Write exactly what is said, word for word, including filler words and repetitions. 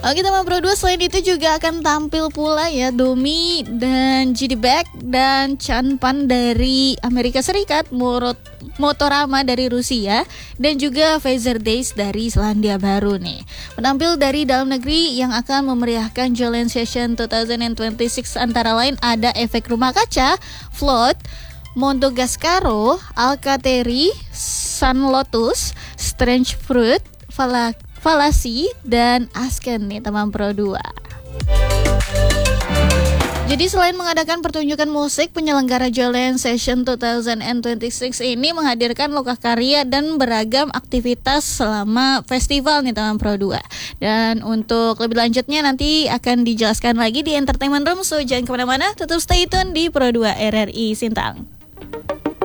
Oke teman Pro dua, selain itu juga akan tampil pula ya Domi dan G D Beck dan Chanpan dari Amerika Serikat, Murot Motorama dari Rusia, dan juga Fazer Days dari Selandia Baru nih. Penampil dari dalam negeri yang akan memeriahkan Jolene Session dua ribu dua puluh enam antara lain ada Efek Rumah Kaca, Float, Mondogascaro, Alcateri, Sun Lotus, Strange Fruit, Vala Falasi, dan Asken nih teman Pro dua. Jadi selain mengadakan pertunjukan musik, penyelenggara Jolene Session dua ribu dua puluh enam ini menghadirkan lokakarya dan beragam aktivitas selama festival nih teman Pro dua. Dan untuk lebih lanjutnya nanti akan dijelaskan lagi di Entertainment Room, so jangan kemana-mana, tetap stay tune di Pro dua R R I Sintang.